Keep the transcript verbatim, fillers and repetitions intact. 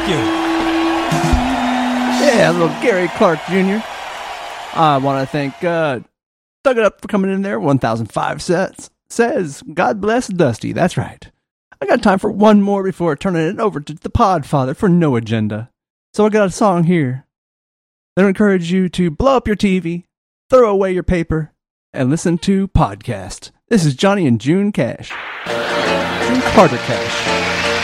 Thank you. Yeah, little Gary Clark Junior I want to thank uh, Thug It Up for coming in there. one thousand five sets says, God bless Dusty. That's right. I got time for one more before turning it over to the Podfather for No Agenda. So I got a song here that encourage you to blow up your T V, throw away your paper, and listen to podcast. This is Johnny and June Cash. June Carter Cash.